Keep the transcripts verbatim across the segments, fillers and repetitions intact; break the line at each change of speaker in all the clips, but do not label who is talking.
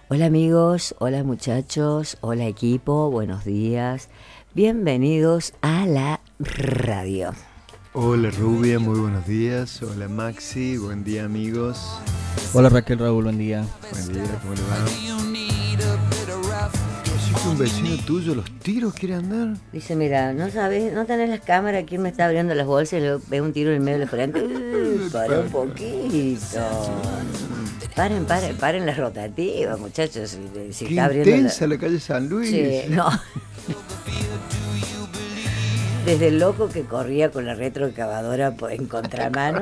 Hola amigos, hola muchachos, hola equipo, buenos días. Bienvenidos a la radio.
Hola Rubia, muy buenos días. Hola Maxi, buen día amigos.
Hola Raquel, Raúl, buen día.
Buen día, ¿cómo le va? ¿Sí que un vecino tuyo los tiros quiere andar?
Dice, mira, no sabes, no tenés las cámaras, ¿quién me está abriendo las bolsas y le ve un tiro en el medio de la frente? Uh, para un poquito. Paren, paren, paren las rotativas, muchachos. Si, si
Qué
está abriendo
intensa
la...
la calle San Luis.
Sí, no. Desde el loco que corría con la retroexcavadora en contramano,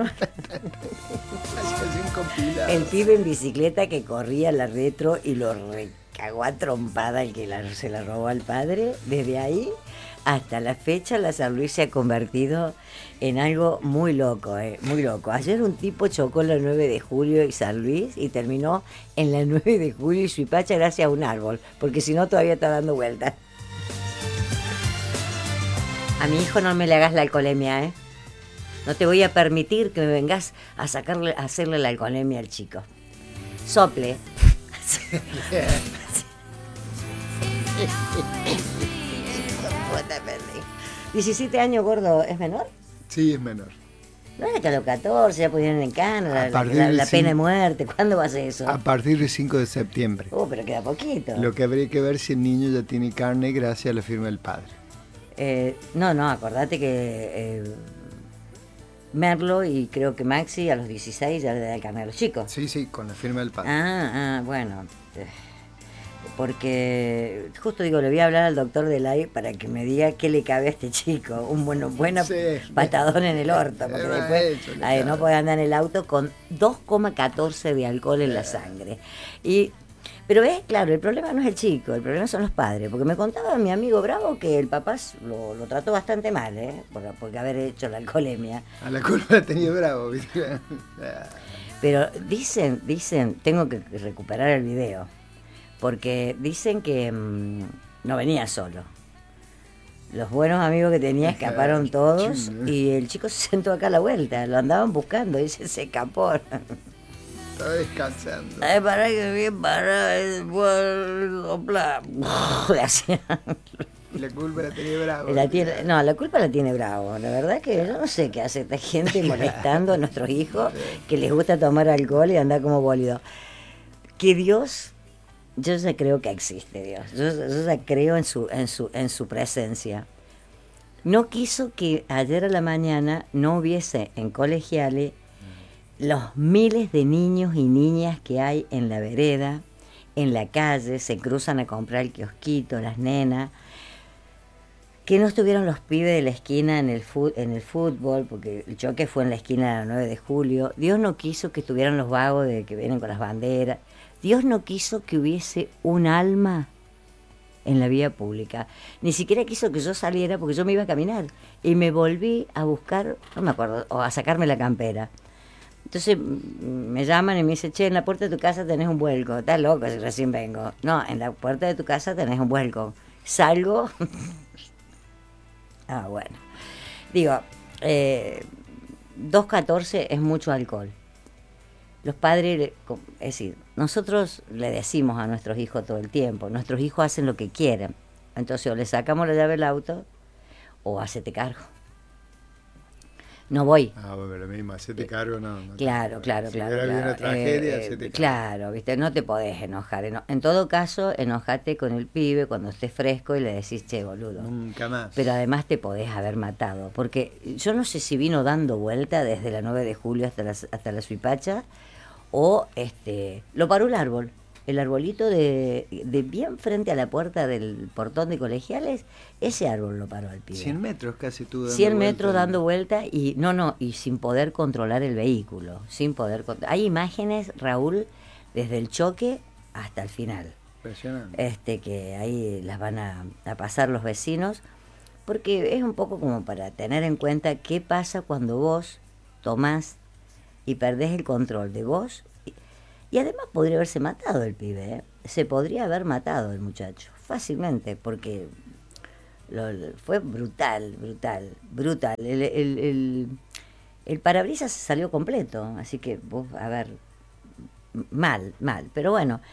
el pibe en bicicleta que corría la retro y lo recagó a trompada el que la, se la robó al padre. Desde ahí hasta la fecha la San Luis se ha convertido en algo muy loco, eh, muy loco. Ayer un tipo chocó en la nueve de julio y San Luis y terminó en la nueve de julio y Suipacha gracias a un árbol, porque si no todavía está dando vueltas. A mi hijo no me le hagas la alcoholemia, ¿eh? No te voy a permitir que me vengas a sacarle, a hacerle la alcoholemia al chico. Sople. diecisiete años, gordo, ¿es menor?
Sí, es menor.
No era que a los catorce ya pudieron en cana, la, la, la, la pena
cinco,
de muerte. ¿Cuándo va a ser eso?
A partir del cinco de septiembre.
Oh, pero queda poquito.
Lo que habría que ver si el niño ya tiene carne gracias a la firma del padre.
Eh, no, no, acordate que eh, Merlo y creo que Maxi a los dieciséis ya le da el carnet a los chicos.
Sí, sí, con la firma del padre.
Ah, ah, bueno. Porque justo digo, le voy a hablar al doctor Delay para que me diga qué le cabe a este chico. Un bueno, buen sí, patadón en el orto. Porque después hecho, ay, no puede andar en el auto con dos coma catorce de alcohol en la sangre. Y... Pero ves, claro, el problema no es el chico, el problema son los padres, porque me contaba mi amigo Bravo que el papá lo, lo trató bastante mal, ¿eh? Por, por haber hecho la alcoholemia.
A la culpa la tenía Bravo, ¿viste?
Pero dicen, dicen, tengo que recuperar el video, porque dicen que mmm, no venía solo. Los buenos amigos que tenía escaparon todos y el chico se sentó acá a la vuelta, lo andaban buscando y se, se escapó.
Estaba descansando.
Ay, para que bien para soplar.
Y la culpa la tiene Bravo.
La tiene, no, la culpa la tiene Bravo. La verdad que yo no sé qué hace esta gente molestando a nuestros hijos que les gusta tomar alcohol y andar como bólido. Que Dios, yo ya creo que existe Dios. Yo, yo ya creo en su, en su, en su presencia. No quiso que ayer a la mañana no hubiese en Colegiales los miles de niños y niñas que hay en la vereda, en la calle, se cruzan a comprar el kiosquito, las nenas, que no estuvieron los pibes de la esquina en el, fu- en el fútbol, porque el choque fue en la esquina de la nueve de julio. Dios no quiso que estuvieran los vagos de que vienen con las banderas. Dios no quiso que hubiese un alma en la vía pública. Ni siquiera quiso que yo saliera porque yo me iba a caminar. Y me volví a buscar, no me acuerdo, o a sacarme la campera. Entonces me llaman y me dicen, che, en la puerta de tu casa tenés un vuelco. Estás loco si recién vengo. No, en la puerta de tu casa tenés un vuelco. Salgo. Ah, bueno. Digo, eh, dos catorce es mucho alcohol. Los padres, es decir, nosotros le decimos a nuestros hijos todo el tiempo, nuestros hijos hacen lo que quieren. Entonces o le sacamos la llave del auto o hacete cargo. No voy.
Ah, bueno, lo mismo, hacete cargo, no. no
claro, claro,
si
claro.
Si
claro.
una tragedia,
eh,
hacete
claro,
cargo.
viste, no te podés enojar. En todo caso, enojate con el pibe cuando estés fresco y le decís, che, boludo.
Nunca más.
Pero además te podés haber matado. Porque yo no sé si vino dando vuelta desde la nueve de julio hasta la, hasta la Suipacha o este lo paró el árbol. El arbolito de, de bien frente a la puerta del portón de Colegiales, ese árbol lo paró al pibe.
cien metros casi tú dando
cien
vuelta,
metros dando vuelta y no, no, y sin poder controlar el vehículo, sin poder controlar. Hay imágenes, Raúl, desde el choque hasta el final.
Impresionante.
Este, que ahí las van a, a pasar los vecinos, porque es un poco como para tener en cuenta qué pasa cuando vos tomás y perdés el control de vos. Y además podría haberse matado el pibe, ¿eh? Se podría haber matado el muchacho, fácilmente, porque lo, lo, fue brutal, brutal, brutal. El, el, el, el parabrisas salió completo, así que vos, a ver, mal, mal. Pero bueno,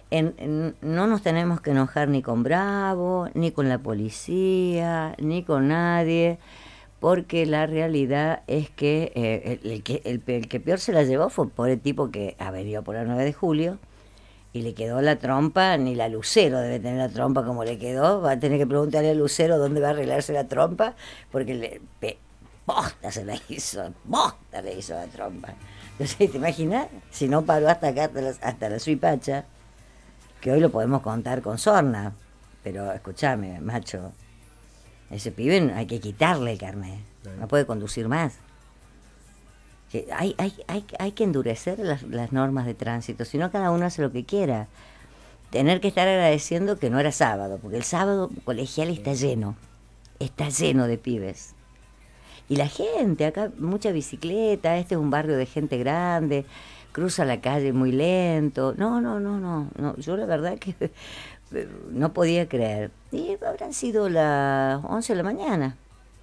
En, en, no nos tenemos que enojar ni con Bravo, ni con la policía, ni con nadie, porque la realidad es que, eh, el, el que el, el que peor se la llevó fue por el tipo que averió por la nueve de julio y le quedó la trompa, ni la Lucero debe tener la trompa como le quedó, va a tener que preguntarle a Lucero dónde va a arreglarse la trompa, porque le, pe, posta se la hizo, posta le hizo la trompa. Entonces, ¿te imaginas? Si no paró hasta acá, hasta la, hasta la Suipacha, que hoy lo podemos contar con sorna, pero escúchame, macho, ese pibe hay que quitarle el carnet, no puede conducir más. Hay, hay, hay, hay que endurecer las, las normas de tránsito, si no cada uno hace lo que quiera. Tener que estar agradeciendo que no era sábado, porque el sábado colegial está lleno, está lleno de pibes. Y la gente, acá mucha bicicleta, este es un barrio de gente grande, cruza la calle muy lento. No, no, no, no, no. Yo la verdad que no podía creer. Y habrán sido las once de la mañana.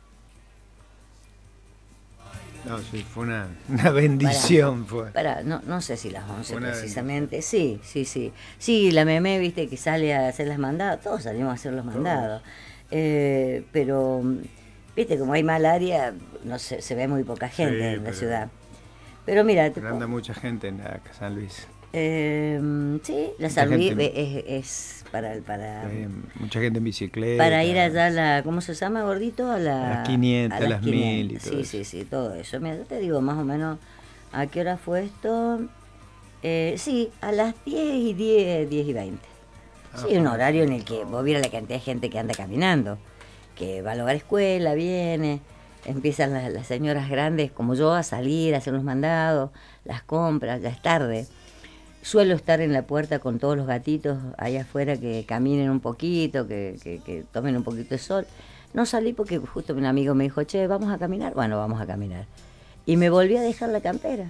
No, sí, fue una, una bendición.
Para,
fue.
Para, no, no sé si las once precisamente. Sí, sí, sí. Sí, la Meme, viste, que sale a hacer las mandadas. Todos salimos a hacer los mandados. Eh, pero, viste, como hay mal área, no sé, se ve muy poca gente sí, en la pero... ciudad. Pero mira...
Pero anda mucha gente en la San Luis.
Eh, sí, la San Luis es, es para... para
Hay mucha gente en bicicleta.
Para ir allá a la... ¿Cómo se llama, gordito? A, la,
a las quinientas, a las, las mil y todo
sí,
eso.
Sí, sí, todo eso. Mira, yo te digo más o menos a qué hora fue esto. Eh, sí, a las diez y diez, diez y veinte. Ah, sí, un horario en el que vos vieras la cantidad de gente que anda caminando, que va a lograr escuela, viene... Empiezan las, las señoras grandes como yo a salir, a hacer los mandados, las compras, ya es tarde. Suelo estar en la puerta con todos los gatitos allá afuera que caminen un poquito, que, que, que tomen un poquito de sol. No salí porque justo un amigo me dijo, che, ¿vamos a caminar? Bueno, vamos a caminar. Y me volví a dejar la campera.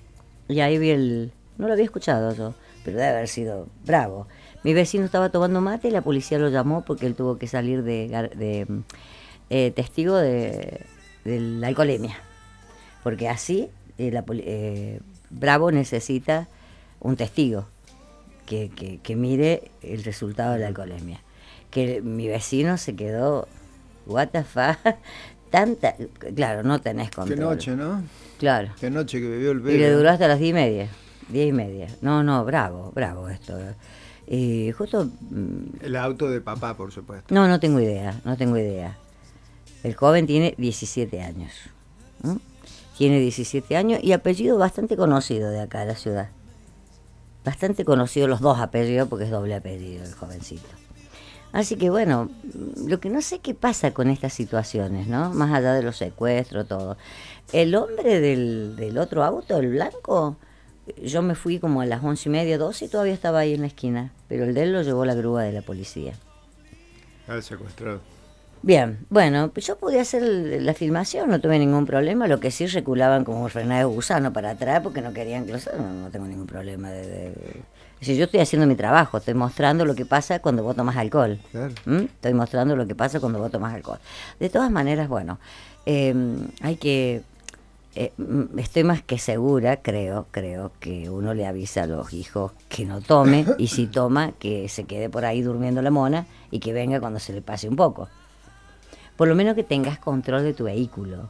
Y ahí vi el... No lo había escuchado yo, pero debe haber sido bravo. Mi vecino estaba tomando mate y la policía lo llamó porque él tuvo que salir de... de eh, testigo de... de la alcoholemia, porque así eh, la, eh, Bravo necesita un testigo que, que, que mire el resultado de la alcoholemia. Que mi vecino se quedó, what the fuck, tanta, claro, no tenés control.
Qué noche, ¿no?
Claro.
Qué noche que bebió el bebé.
Y le duró hasta las diez y media, diez y media. No, no, bravo, bravo esto. Y justo...
El auto de papá, por supuesto.
No, no tengo idea, no tengo idea. El joven tiene diecisiete años. ¿Mm? Tiene diecisiete años y apellido bastante conocido de acá, de la ciudad. Bastante conocido los dos apellidos porque es doble apellido el jovencito. Así que bueno, lo que no sé qué pasa con estas situaciones, ¿no? Más allá de los secuestros, todo. El hombre del, del otro auto, el blanco, yo me fui como a las once y media, doce y todavía estaba ahí en la esquina. Pero el de él lo llevó la grúa de la policía.
Ah, secuestrado.
Bien, bueno, yo podía hacer la filmación, no tuve ningún problema, lo que sí reculaban como frenado de gusano para atrás porque no querían que los... No, no tengo ningún problema de... de... Es decir, yo estoy haciendo mi trabajo, estoy mostrando lo que pasa cuando vos tomás alcohol.
Claro.
¿Mm? Estoy mostrando lo que pasa cuando vos tomás alcohol. De todas maneras, bueno, eh, hay que... Eh, estoy más que segura, creo, creo que uno le avisa a los hijos que no tome y si toma, que se quede por ahí durmiendo la mona y que venga cuando se le pase un poco. Por lo menos que tengas control de tu vehículo.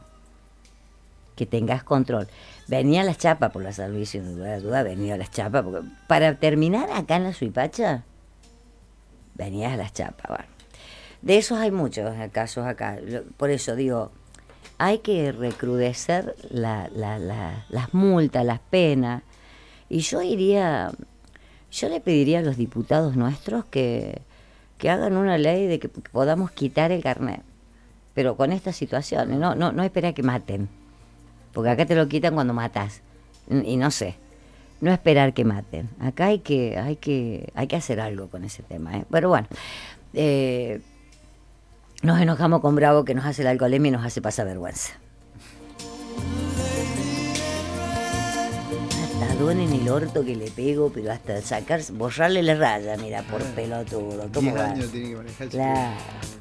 Que tengas control. Venía a las chapas por la San Luis, sin duda de duda, venía a las chapas. Porque para terminar acá en la Suipacha, venías a las chapas. Bueno, de esos hay muchos casos acá. Por eso digo, hay que recrudecer la, la, la, las multas, las penas. Y yo iría, yo le pediría a los diputados nuestros que, que hagan una ley de que podamos quitar el carnet. Pero con estas situaciones, no, no, no esperar que maten, porque acá te lo quitan cuando matas, y no sé, no esperar que maten. Acá hay que, hay que, hay que hacer algo con ese tema, ¿eh? Pero bueno, eh, nos enojamos con Bravo que nos hace la alcoholemia y nos hace pasar vergüenza. Atadón en el orto que le pego, pero hasta sacar, borrarle la raya, mira, por pelotudo.
diez años tiene que manejar.
Claro.